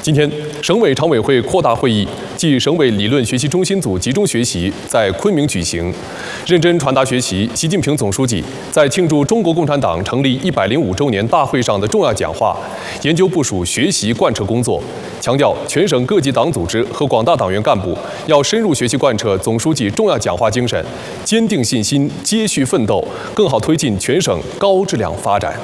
今天，省委常委会扩大会议暨省委理论学习中心组集中学习在昆明举行。认真传达学习，习近平总书记在庆祝中国共产党成立105周年大会上的重要讲话，研究部署学习贯彻工作，强调全省各级党组织和广大党员干部要深入学习贯彻总书记重要讲话精神，坚定信心，接续奋斗，更好推进全省高质量发展。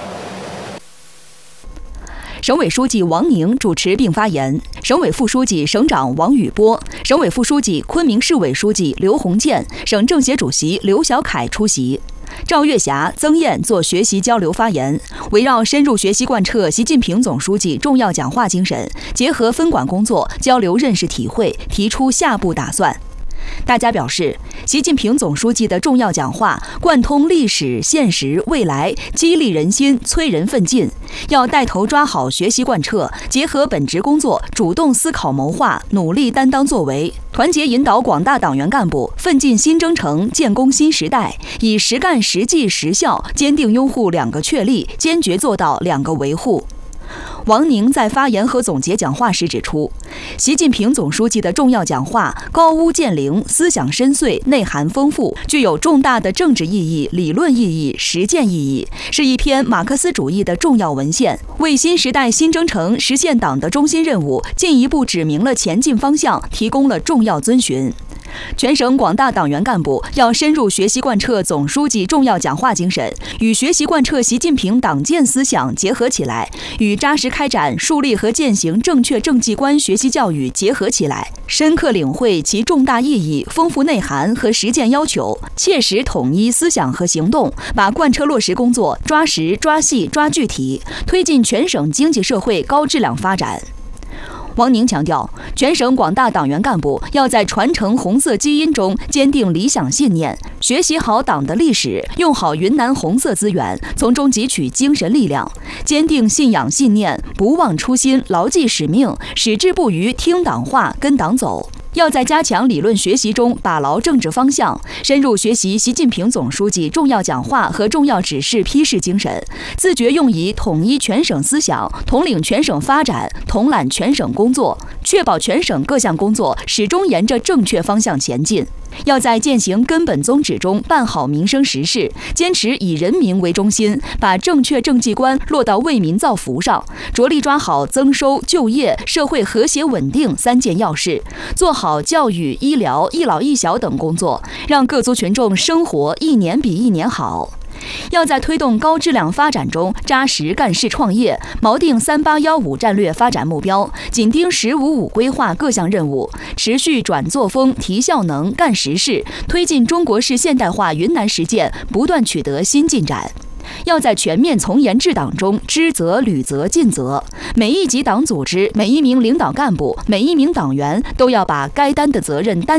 省委书记王宁主持并发言，省委副书记、省长王宇波，省委副书记、昆明市委书记刘鸿建，省政协主席刘小凯出席。赵月霞、曾燕做学习交流发言，围绕深入学习贯彻习近平总书记重要讲话精神，结合分管工作交流认识体会，提出下步打算。大家表示，习近平总书记的重要讲话贯通历史、现实、未来，激励人心，催人奋进。要带头抓好学习贯彻，结合本职工作，主动思考谋划，努力担当作为，团结引导广大党员干部奋进新征程，建功新时代，以实干实际实效，坚定拥护2个确立，坚决做到2个维护。王宁在发言和总结讲话时指出，习近平总书记的重要讲话高屋建瓴，思想深邃，内涵丰富，具有重大的政治意义、理论意义、实践意义，是一篇马克思主义的重要文献，为新时代新征程实现党的中心任务进一步指明了前进方向，提供了重要遵循。全省广大党员干部要深入学习贯彻总书记重要讲话精神，与学习贯彻习近平党建思想结合起来，与扎实开展树立和践行正确政绩观学习教育结合起来，深刻领会其重大意义、丰富内涵和实践要求，切实统一思想和行动，把贯彻落实工作抓实、抓细、抓具体，推进全省经济社会高质量发展。王宁强调，全省广大党员干部要在传承红色基因中坚定理想信念，学习好党的历史，用好云南红色资源，从中汲取精神力量，坚定信仰信念，不忘初心，牢记使命，矢志不渝，听党话，跟党走。要在加强理论学习中把牢政治方向，深入学习习近平总书记重要讲话和重要指示批示精神，自觉用以统一全省思想，统领全省发展，统揽全省工作，确保全省各项工作始终沿着正确方向前进。要在践行根本宗旨中办好民生实事，坚持以人民为中心，把正确政绩观落到为民造福上，着力抓好增收、就业、社会和谐稳定3件要事，做好教育、医疗、一老一小等工作，让各族群众生活一年比一年好。要在推动高质量发展中扎实干事创业，锚定3815战略发展目标，紧盯“15+5”规划各项任务，持续转作风、提效能、干实事，推进中国式现代化云南实践不断取得新进展。要在全面从严治党中知责、履责、尽责，每一级党组织、每一名领导干部、每一名党员都要把该担的责任担